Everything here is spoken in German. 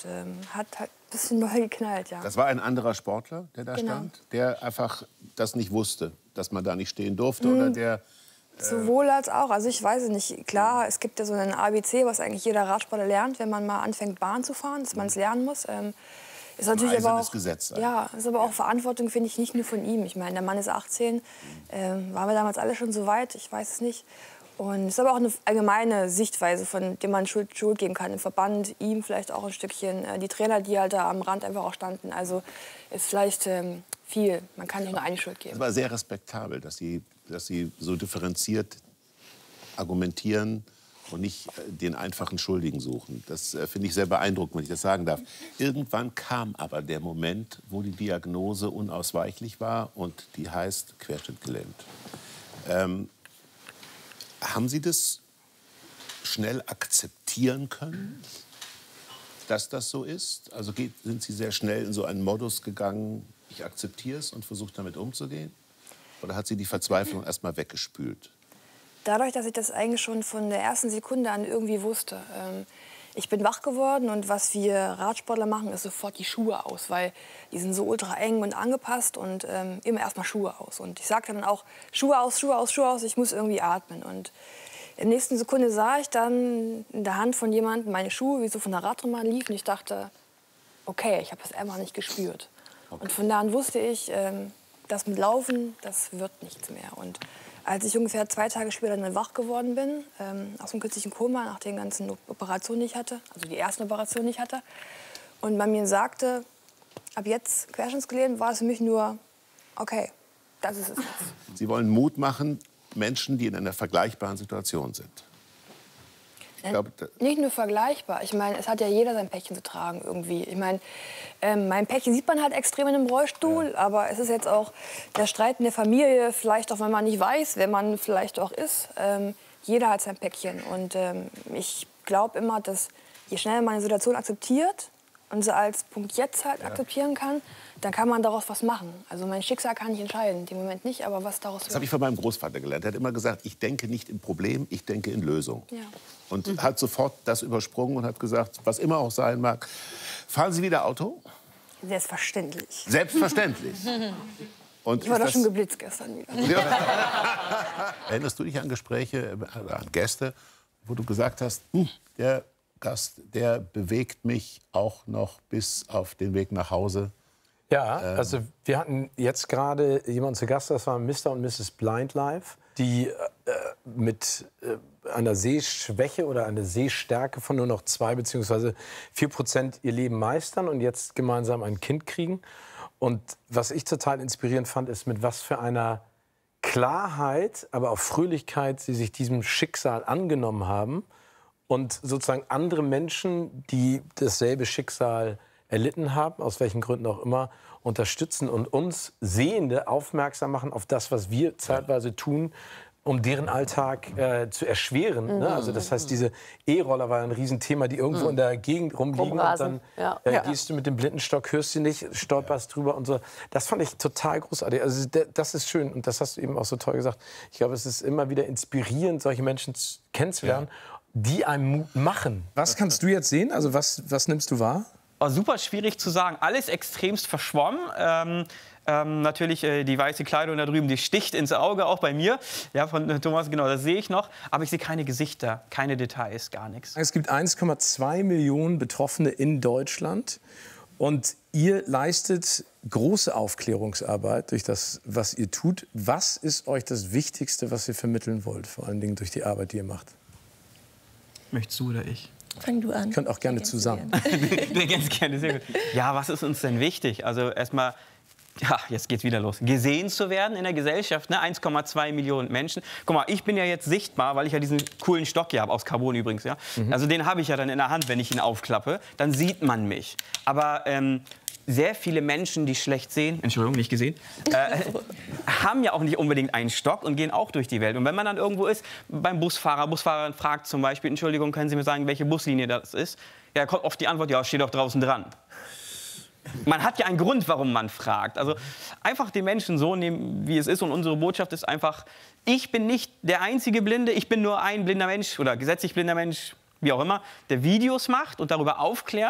und hat halt ein bisschen neu geknallt, ja. Das war ein anderer Sportler, der da stand, der einfach das nicht wusste, dass man da nicht stehen durfte oder der... Sowohl als auch. Also ich weiß es nicht. Klar, es gibt ja so ein ABC, was eigentlich jeder Radsportler lernt, wenn man mal anfängt, Bahn zu fahren, dass man es lernen muss. Ist natürlich aber auch, Gesetz, ja, ist aber auch Verantwortung, finde ich, nicht nur von ihm. Ich meine, der Mann ist 18, waren wir damals alle schon so weit, ich weiß es nicht. Und es ist aber auch eine allgemeine Sichtweise, von der man Schuld geben kann. Im Verband, ihm vielleicht auch ein Stückchen, die Trainer, die halt da am Rand einfach auch standen. Also ist vielleicht viel, man kann nicht nur eine Schuld geben. Es war sehr respektabel, dass Sie so differenziert argumentieren und nicht den einfachen Schuldigen suchen. Das finde ich sehr beeindruckend, wenn ich das sagen darf. Irgendwann kam aber der Moment, wo die Diagnose unausweichlich war und die heißt querschnittgelähmt. Haben Sie das schnell akzeptieren können, dass das so ist? Also sind Sie sehr schnell in so einen Modus gegangen, ich akzeptiere es und versuche damit umzugehen? Oder hat Sie die Verzweiflung erst mal weggespült? Dadurch, dass ich das eigentlich schon von der ersten Sekunde an irgendwie wusste. Ich bin wach geworden und was wir Radsportler machen, ist sofort die Schuhe aus, weil die sind so ultra eng und angepasst und immer erst mal Schuhe aus. Und ich sagte dann auch, Schuhe aus, Schuhe aus, Schuhe aus, ich muss irgendwie atmen. Und in der nächsten Sekunde sah ich dann in der Hand von jemandem meine Schuhe, wie so von der Radrennbahn liefen. Und ich dachte, okay, ich habe das einfach nicht gespürt. Okay. Und von da an wusste ich, das mit Laufen, das wird nichts mehr. Und als ich ungefähr 2 Tage später dann wach geworden bin, aus dem künstlichen Koma, nach den ganzen Operationen, die ich hatte, also die ersten Operationen, die ich hatte, und man mir sagte, ab jetzt querschnittsgelähmt, war es für mich nur, okay, das ist es jetzt. Sie wollen Mut machen, Menschen, die in einer vergleichbaren Situation sind. Ich glaube, nicht nur vergleichbar. Ich meine, es hat ja jeder sein Päckchen zu tragen irgendwie. Ich meine, mein Päckchen sieht man halt extrem in einem Rollstuhl, ja. Aber es ist jetzt auch der Streit in der Familie, vielleicht auch, wenn man nicht weiß, wer man vielleicht auch ist. Jeder hat sein Päckchen. Und ich glaube immer, dass je schneller man eine Situation akzeptiert und sie als Punkt jetzt halt akzeptieren kann, dann kann man daraus was machen. Also mein Schicksal kann ich entscheiden, im Moment nicht, aber was daraus wird. Das habe ich von meinem Großvater gelernt. Er hat immer gesagt, ich denke nicht in Problem, ich denke in Lösung. Ja. Und hat sofort das übersprungen und hat gesagt, was immer auch sein mag. Fahren Sie wieder Auto? Selbstverständlich. Selbstverständlich. Und ich war doch schon geblitzt gestern wieder. Ja. Erinnerst du dich an Gespräche, an Gäste, wo du gesagt hast, der Gast, der bewegt mich auch noch bis auf den Weg nach Hause? Ja, also wir hatten jetzt gerade jemanden zu Gast, das war Mr. und Mrs. Blind Life, die mit einer Sehschwäche oder einer Sehstärke von nur noch 2 bzw. 4% ihr Leben meistern und jetzt gemeinsam ein Kind kriegen. Und was ich total inspirierend fand, ist, mit was für einer Klarheit, aber auch Fröhlichkeit sie sich diesem Schicksal angenommen haben und sozusagen andere Menschen, die dasselbe Schicksal erlitten haben, aus welchen Gründen auch immer, unterstützen und uns Sehende aufmerksam machen auf das, was wir zeitweise tun, um deren Alltag zu erschweren. Ne? Also das heißt, diese E-Roller war ein Riesenthema, die irgendwo in der Gegend rumliegen und dann gehst du mit dem Blindenstock, hörst sie nicht, stolperst drüber und so. Das fand ich total großartig. Also das ist schön und das hast du eben auch so toll gesagt. Ich glaube, es ist immer wieder inspirierend, solche Menschen kennenzulernen, die einem Mut machen. Was kannst du jetzt sehen? Also was nimmst du wahr? War super schwierig zu sagen. Alles extremst verschwommen. Natürlich die weiße Kleidung da drüben, die sticht ins Auge, auch bei mir. Ja, von Thomas, genau, das sehe ich noch. Aber ich sehe keine Gesichter, keine Details, gar nichts. Es gibt 1,2 Millionen Betroffene in Deutschland. Und ihr leistet große Aufklärungsarbeit durch das, was ihr tut. Was ist euch das Wichtigste, was ihr vermitteln wollt, vor allen Dingen durch die Arbeit, die ihr macht? Möchtest du oder ich? Fang du an. Ihr könnt auch gerne zusammen. Ganz gerne, sehr gut. Ja, was ist uns denn wichtig? Also erstmal, ja, jetzt geht's wieder los. Gesehen zu werden in der Gesellschaft, ne? 1,2 Millionen Menschen. Guck mal, ich bin ja jetzt sichtbar, weil ich ja diesen coolen Stock hier habe, aus Carbon übrigens. Ja? Also den habe ich ja dann in der Hand, wenn ich ihn aufklappe. Dann sieht man mich. Aber sehr viele Menschen, die schlecht sehen, Entschuldigung, nicht gesehen, haben ja auch nicht unbedingt einen Stock und gehen auch durch die Welt. Und wenn man dann irgendwo ist, beim Busfahrer fragt zum Beispiel, Entschuldigung, können Sie mir sagen, welche Buslinie das ist? Ja, kommt oft die Antwort, ja, steht doch draußen dran. Man hat ja einen Grund, warum man fragt. Also einfach den Menschen so nehmen, wie es ist. Und unsere Botschaft ist einfach, ich bin nicht der einzige Blinde, ich bin nur ein blinder Mensch oder gesetzlich blinder Mensch, wie auch immer, der Videos macht und darüber aufklärt.